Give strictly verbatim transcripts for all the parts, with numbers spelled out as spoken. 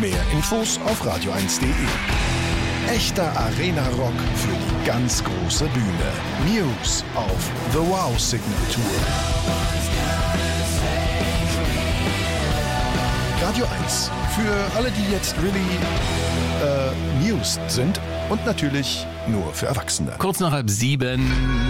Mehr Infos auf radio eins punkt de. Echter Arena-Rock für die ganz große Bühne. Muse auf The Wow Signal Tour. Radio eins. Für alle, die jetzt really äh, mused sind. Und natürlich nur für Erwachsene. Kurz nach halb sieben.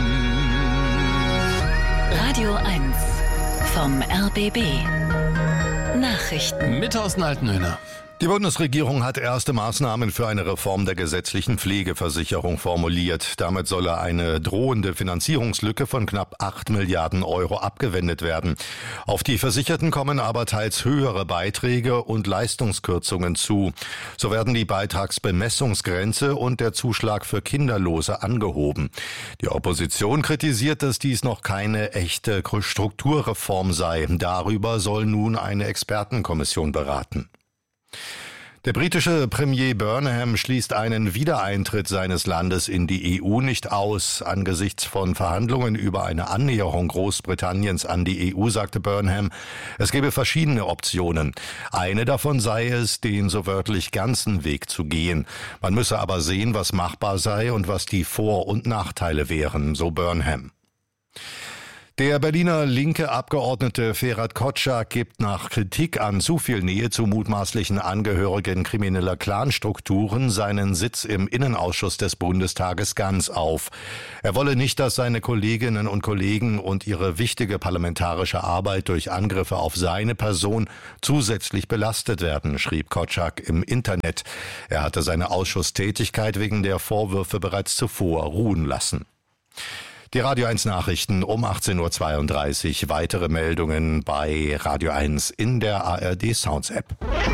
Radio eins vom R B B. Nachrichten. Mit Thorsten Altenhöhner. Die Bundesregierung hat erste Maßnahmen für eine Reform der gesetzlichen Pflegeversicherung formuliert. Damit solle eine drohende Finanzierungslücke von knapp acht Milliarden Euro abgewendet werden. Auf die Versicherten kommen aber teils höhere Beiträge und Leistungskürzungen zu. So werden die Beitragsbemessungsgrenze und der Zuschlag für Kinderlose angehoben. Die Opposition kritisiert, dass dies noch keine echte Strukturreform sei. Darüber soll nun eine Expertenkommission beraten. Der britische Premier Burnham schließt einen Wiedereintritt seines Landes in die E U nicht aus. Angesichts von Verhandlungen über eine Annäherung Großbritanniens an die E U sagte Burnham, es gebe verschiedene Optionen. Eine davon sei es, den so wörtlich ganzen Weg zu gehen. Man müsse aber sehen, was machbar sei und was die Vor- und Nachteile wären, so Burnham. Der Berliner linke Abgeordnete Ferhat Kotschak gibt nach Kritik an zu viel Nähe zu mutmaßlichen Angehörigen krimineller Clanstrukturen seinen Sitz im Innenausschuss des Bundestages ganz auf. Er wolle nicht, dass seine Kolleginnen und Kollegen und ihre wichtige parlamentarische Arbeit durch Angriffe auf seine Person zusätzlich belastet werden, schrieb Kotschak im Internet. Er hatte seine Ausschusstätigkeit wegen der Vorwürfe bereits zuvor ruhen lassen. Die Radio eins Nachrichten um achtzehn Uhr zweiunddreißig. Weitere Meldungen bei Radio eins in der A R D Sounds App.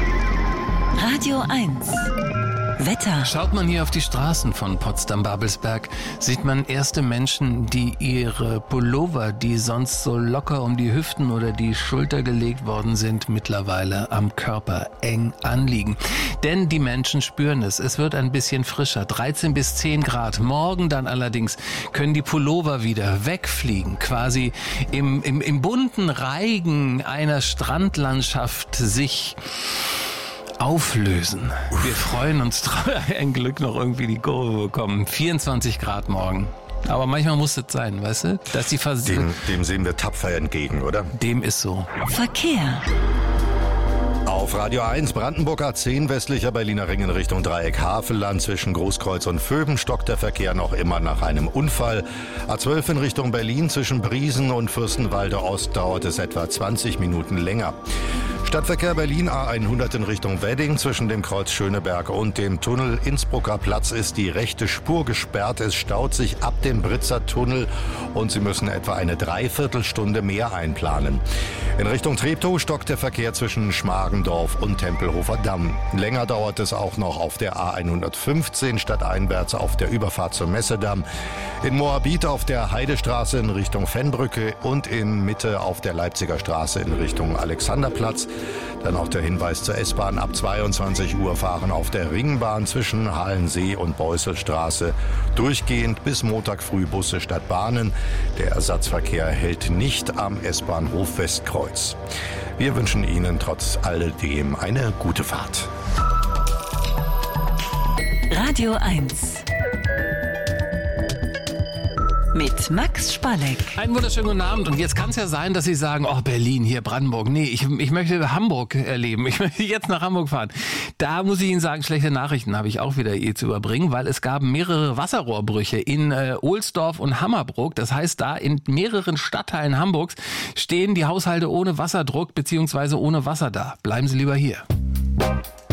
Radio eins. Wetter. Schaut man hier auf die Straßen von Potsdam-Babelsberg, sieht man erste Menschen, die ihre Pullover, die sonst so locker um die Hüften oder die Schulter gelegt worden sind, mittlerweile am Körper eng anliegen. Denn die Menschen spüren es. Es wird ein bisschen frischer, dreizehn bis zehn Grad. Morgen dann allerdings können die Pullover wieder wegfliegen, quasi im, im, im bunten Reigen einer Strandlandschaft sich auflösen. Wir freuen uns drauf. Ein Glück noch irgendwie die Kurve bekommen. vierundzwanzig Grad morgen. Aber manchmal muss es sein, weißt du? Dass die Vers- dem, dem sehen wir tapfer entgegen, oder? Dem ist so. Verkehr. Auf Radio eins, Brandenburg A zehn, westlicher Berliner Ring in Richtung Dreieck Havelland. Zwischen Großkreuz und Vöben stockt der Verkehr noch immer nach einem Unfall. A zwölf in Richtung Berlin, zwischen Briesen und Fürstenwalde Ost dauert es etwa zwanzig Minuten länger. Stadtverkehr Berlin A hundert in Richtung Wedding. Zwischen dem Kreuz Schöneberg und dem Tunnel Innsbrucker Platz ist die rechte Spur gesperrt. Es staut sich ab dem Britzer Tunnel und Sie müssen etwa eine Dreiviertelstunde mehr einplanen. In Richtung Treptow stockt der Verkehr zwischen Schmargendorf und Tempelhofer Damm. Länger dauert es auch noch auf der A hundertfünfzehn stadteinwärts auf der Überfahrt zum Messedamm. In Moabit auf der Heidestraße in Richtung Fennbrücke und in Mitte auf der Leipziger Straße in Richtung Alexanderplatz. Dann auch der Hinweis zur S-Bahn. Ab zweiundzwanzig Uhr fahren auf der Ringbahn zwischen Halensee und Beusselstraße durchgehend bis Montag früh Busse statt Bahnen. Der Ersatzverkehr hält nicht am S-Bahnhof Westkreuz. Wir wünschen Ihnen trotz alledem eine gute Fahrt. Radio eins. Mit Max Spalleck. Einen wunderschönen guten Abend. Und jetzt kann es ja sein, dass Sie sagen, oh Berlin, hier Brandenburg. Nee, ich, ich möchte Hamburg erleben. Ich möchte jetzt nach Hamburg fahren. Da muss ich Ihnen sagen, schlechte Nachrichten habe ich auch wieder eh zu überbringen, weil es gab mehrere Wasserrohrbrüche in äh, Ohlsdorf und Hammerbrook. Das heißt, da in mehreren Stadtteilen Hamburgs stehen die Haushalte ohne Wasserdruck bzw. ohne Wasser da. Bleiben Sie lieber hier.